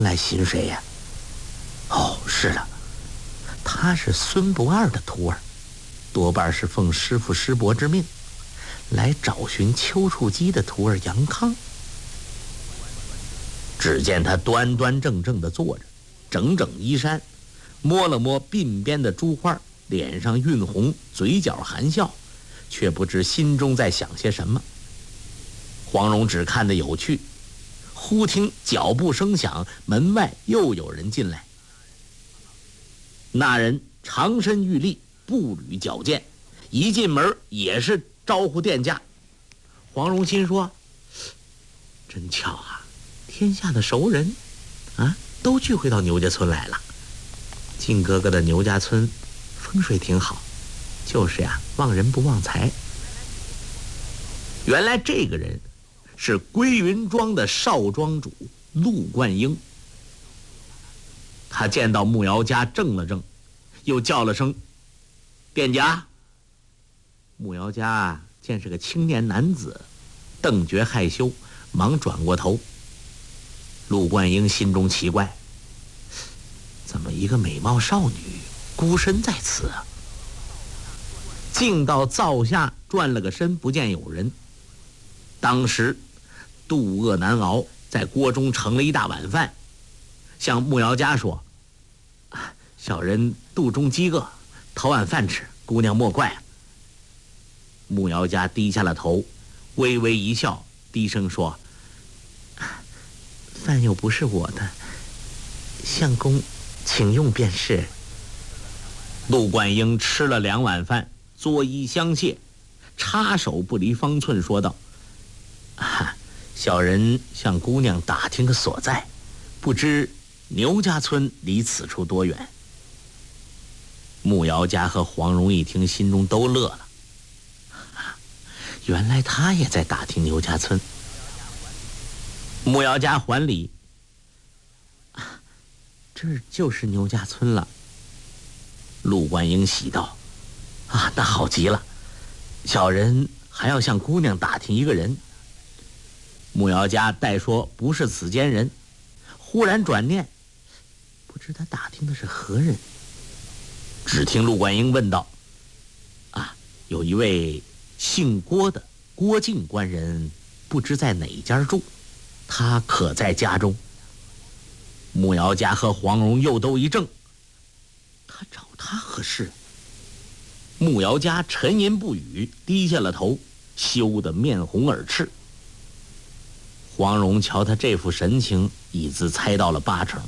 来寻谁呀？哦，是了，他是孙不二的徒儿，多半是奉师傅师伯之命来找寻丘处机的徒儿杨康。只见他端端正正地坐着，整整衣衫，摸了摸鬓边的珠花，脸上晕红，嘴角含笑，却不知心中在想些什么。黄蓉只看得有趣，忽听脚步声响，门外又有人进来。那人长身玉立，步履矫健，一进门也是招呼店家。黄蓉心说，真巧啊，天下的熟人啊，都聚会到牛家村来了。靖哥哥的牛家村风水挺好，就是呀，旺人不旺财。原来这个人是归云庄的少庄主陆冠英。他见到穆瑶家怔了怔，又叫了声店家。穆瑶家见是个青年男子，顿觉害羞，忙转过头。陆冠英心中奇怪，怎么一个美貌少女孤身在此啊？竟到灶下转了个身，不见有人。当时肚饿难熬，在锅中盛了一大碗饭，向穆瑶家说，小人肚中饥饿，讨碗饭吃，姑娘莫怪。穆瑶家低下了头，微微一笑，低声说，饭又不是我的，相公请用便是。陆冠英吃了2碗饭，作揖相谢，插手不离方寸，说道，小人向姑娘打听个所在，不知牛家村离此处多远。穆瑶家和黄蓉一听，心中都乐了，原来他也在打听牛家村。穆瑶家还礼，这就是牛家村了。陆冠英喜道，那好极了，小人还要向姑娘打听一个人。穆瑶家待说不是此间人，忽然转念，不知他打听的是何人。只听陆冠英问道，有一位姓郭的郭靖官人，不知在哪家住，他可在家中？穆瑶家和黄蓉又都一怔，他找他何事？穆瑶家沉吟不语，低下了头，羞得面红耳赤。黄蓉瞧他这副神情，已自猜到了8成。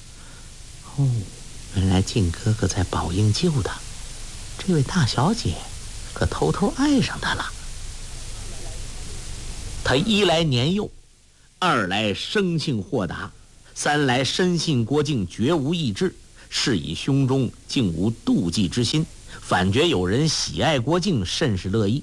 原来靖哥哥在宝应救他，这位大小姐可偷偷爱上他了。他一来年幼，二来生性豁达，三来深信郭靖绝无异志，是以胸中竟无妒忌之心，反觉有人喜爱郭靖，甚是乐意。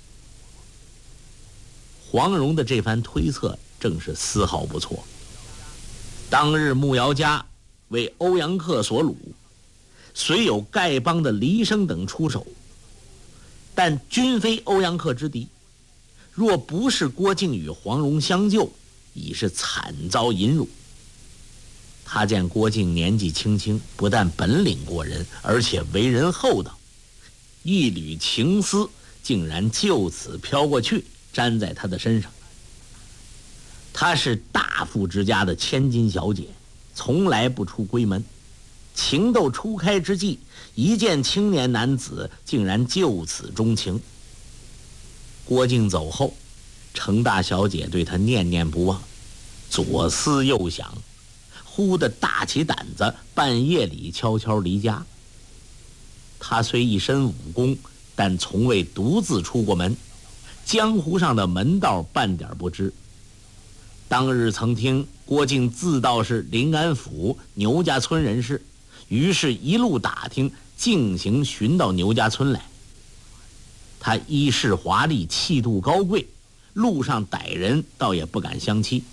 黄蓉的这番推测正是丝毫不错。当日穆瑶家为欧阳克所掳，虽有丐帮的黎生等出手，但均非欧阳克之敌。若不是郭靖与黄蓉相救，已是惨遭淫辱。他见郭靖年纪轻轻，不但本领过人，而且为人厚道，一缕情丝竟然就此飘过去，粘在他的身上。她是大富之家的千金小姐，从来不出闺门，情窦初开之际，一见青年男子，竟然就此钟情。郭靖走后，程大小姐对他念念不忘，左思右想，忽地大起胆子，半夜里悄悄离家。他虽一身武功，但从未独自出过门，江湖上的门道半点不知。当日曾听郭靖自道是临安府牛家村人士，于是一路打听，径行寻到牛家村来。他衣饰华丽，气度高贵，路上歹人倒也不敢相欺。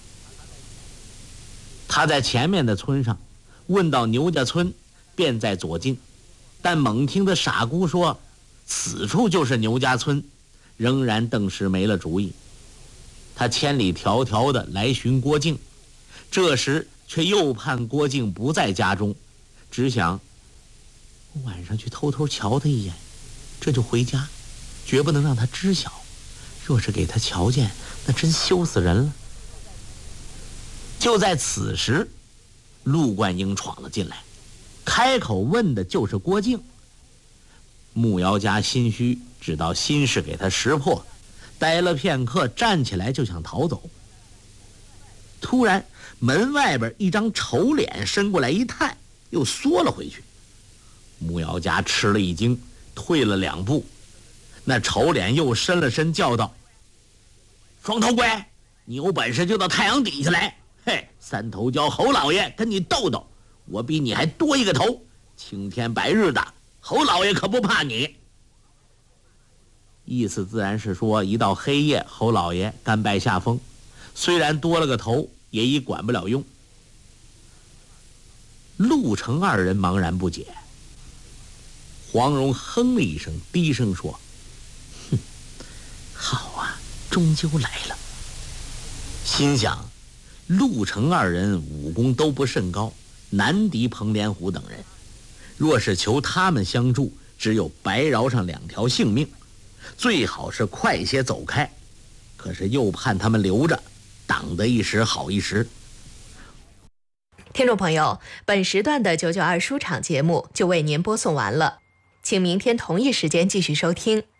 他在前面的村上问到牛家村，便在左近，但猛听得傻姑说此处就是牛家村，仍然顿时没了主意。他千里迢迢的来寻郭靖，这时却又盼郭靖不在家中，只想晚上去偷偷瞧他一眼，这就回家，绝不能让他知晓。若是给他瞧见，那真羞死人了。就在此时，陆冠英闯了进来，开口问的就是郭靖。穆瑶家心虚，知道心事给他识破，呆了片刻，站起来就想逃走。突然门外边一张丑脸伸过来一探，又缩了回去。穆瑶家吃了一惊，退了2步。那丑脸又伸了伸，叫道：双头鬼，你有本事就到太阳底下来，嘿，三头蛟侯老爷跟你斗斗，我比你还多一个头，青天白日的，侯老爷可不怕你。意思自然是说，一到黑夜，侯老爷甘拜下风，虽然多了个头，也已管不了用。陆程2人茫然不解。黄蓉哼了一声，低声说：哼，好啊，终究来了。心想陆程2人武功都不甚高，难敌彭连虎等人，若是求他们相助，只有白饶上2条性命，最好是快些走开，可是又盼他们留着，挡得一时好一时。 听众朋友，本时段的992书场节目就为您播送完了，请明天同一时间继续收听。